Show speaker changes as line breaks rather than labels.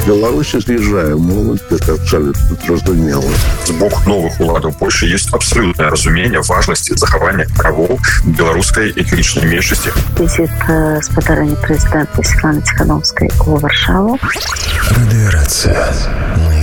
Беларусь з'язджае моладзь, гэта абсалютна зразумела.
З боку новых уладаў Польшчы ёсць абсалютнае разуменне важнасці захавання правоў беларускай этнічнай меншасці.
Візіт спадарэння прэзідэнта Светланы Ціхановскай у Варшаву.
Радыёрацыя. Мы